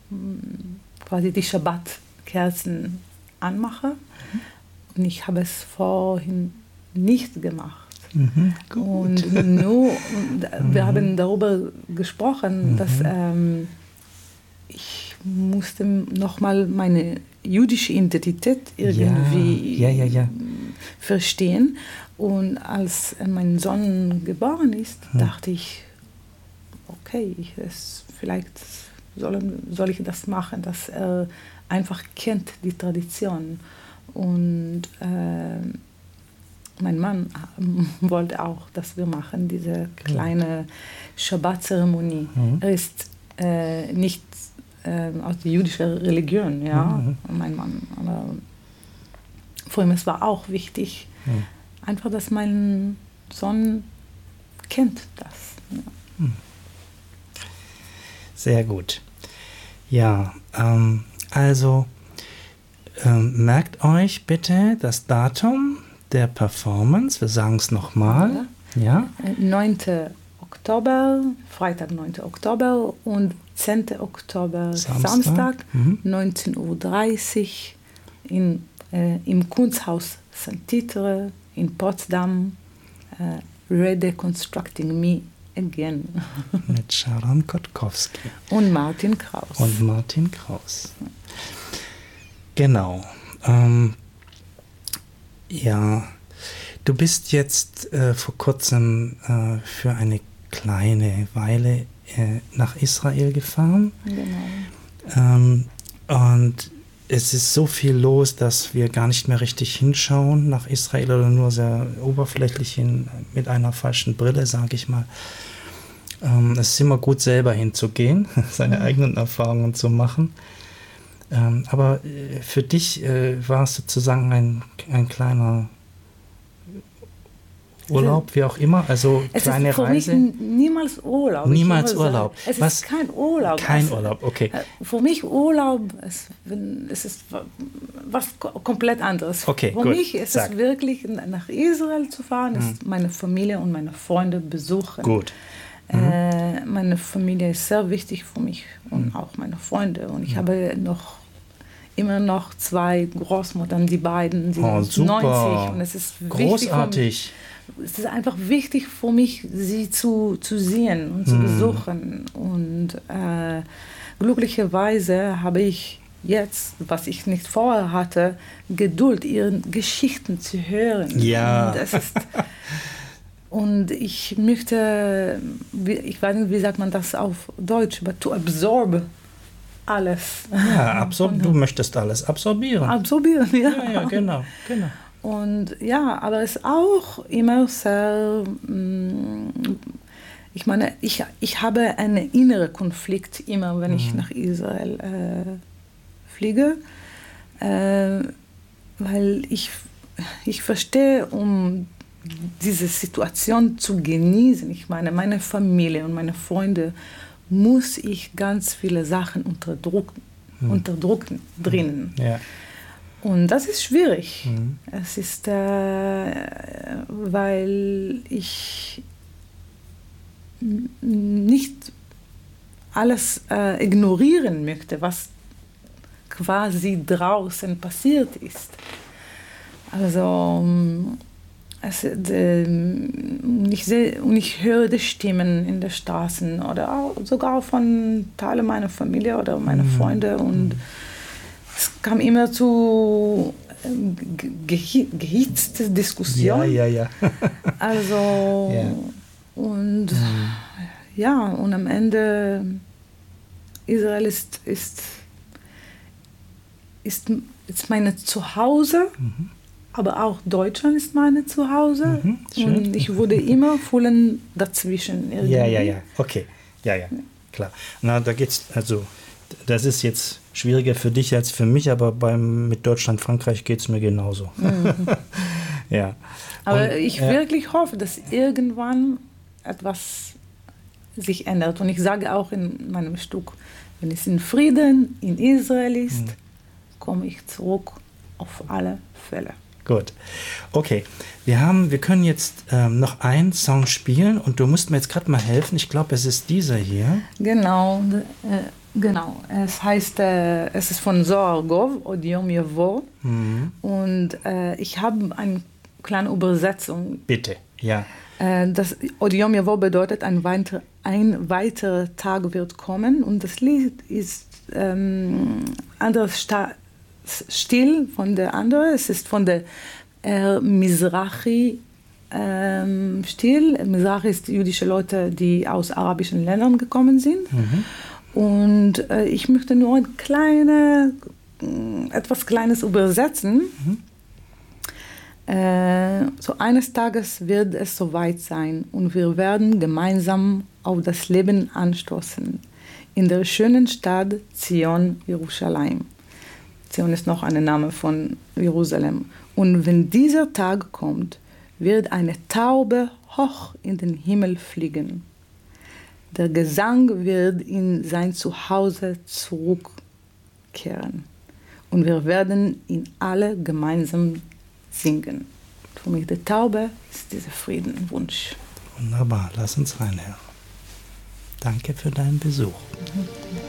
quasi die Schabbat-Kerzen anmache. Und ich habe es vorhin nicht gemacht. Und wir haben darüber gesprochen, dass ich musste nochmal meine jüdische Identität irgendwie verstehen. Und als mein Sohn geboren ist, dachte ich, okay, vielleicht soll ich das machen, dass er einfach kennt die Tradition. Und mein Mann wollte auch, dass wir machen diese kleine Schabbat-Zeremonie. Er ist nicht aus der jüdischen Religion, mein Mann. Aber für ihn war auch wichtig, einfach, dass mein Sohn kennt das. Ja. Sehr gut. Ja, also merkt euch bitte das Datum der Performance. Wir sagen es nochmal. Ja. 9. Oktober, Freitag 9. Oktober und 10. Oktober, Samstag 19:30 Uhr im Kunsthaus St-Titre in Potsdam. Redeconstructing Me Again. Mit Sharon Kotkowski. Und Martin Kraus. Genau. Du bist jetzt vor kurzem für eine kleine Weile nach Israel gefahren. Genau. Und es ist so viel los, dass wir gar nicht mehr richtig hinschauen nach Israel oder nur sehr oberflächlich hin, mit einer falschen Brille, sage ich mal. Es ist immer gut, selber hinzugehen, seine eigenen Erfahrungen zu machen. Aber für dich war es sozusagen ein kleiner Urlaub, wie auch immer, also kleine Reise. Es ist für mich niemals Urlaub. Niemals Urlaub. Es ist kein Urlaub. Kein Urlaub, okay. Für mich Urlaub, es ist was komplett anderes. Okay, für mich ist es wirklich, nach Israel zu fahren, ist meine Familie und meine Freunde besuchen. Gut. Meine Familie ist sehr wichtig für mich und auch meine Freunde. Und ich habe immer noch 2 Großmuttern, die beiden, die sind 90. Und es ist großartig. Es ist einfach wichtig für mich, sie zu sehen und zu besuchen. Und glücklicherweise habe ich jetzt, was ich nicht vorher hatte, Geduld, ihre Geschichten zu hören. Ja. Und ich möchte, ich weiß nicht, wie sagt man das auf Deutsch, aber to absorb alles. Ja, du möchtest alles absorbieren. Absorbieren, ja. Ja, genau. Und ja, aber es ist auch immer sehr, ich meine, ich habe einen inneren Konflikt immer, wenn ich nach Israel fliege, weil ich verstehe, um diese Situation zu genießen, ich meine, meine Familie und meine Freunde, muss ich ganz viele Sachen unterdrücken drinnen. Ja. Und das ist schwierig. Es ist, weil ich nicht alles ignorieren möchte, was quasi draußen passiert ist. Also ich höre die Stimmen in den Straßen oder auch sogar von Teilen meiner Familie oder meiner Freunde und es kam immer zu gehitzte Diskussionen. Ja. Also und und am Ende Israel ist meine Zuhause. Aber auch Deutschland ist meine Zuhause. Und ich wurde immer fühlen dazwischen. Irgendwie. Ja. Okay. Ja. Klar. Na, da geht's, also, das ist jetzt schwieriger für dich als für mich, aber mit Deutschland, Frankreich geht es mir genauso. Ja. Aber ich wirklich hoffe, dass irgendwann etwas sich ändert. Und ich sage auch in meinem Stück, wenn es in Frieden in Israel ist, komme ich zurück auf alle Fälle. Gut. Okay, wir können jetzt noch einen Song spielen und du musst mir jetzt gerade mal helfen. Ich glaube, es ist dieser hier. Genau, genau. Es heißt, es ist von Zohar Argov, Od Yom Yavo. Und ich habe eine kleine Übersetzung. Bitte, ja. Das Od Yom Yavo bedeutet, ein weiterer Tag wird kommen. Und das Lied ist anderes Stil von der anderen. Es ist von der Mizrahi Stil. Mizrahi ist jüdische Leute, die aus arabischen Ländern gekommen sind. Und ich möchte nur etwas Kleines übersetzen. So eines Tages wird es soweit sein und wir werden gemeinsam auf das Leben anstoßen. In der schönen Stadt Zion, Jerusalem. Zion ist noch ein Name von Jerusalem. Und wenn dieser Tag kommt, wird eine Taube hoch in den Himmel fliegen. Der Gesang wird in sein Zuhause zurückkehren. Und wir werden ihn alle gemeinsam singen. Für mich die Taube ist dieser Friedenwunsch. Wunderbar, lass uns reinhören. Danke für deinen Besuch.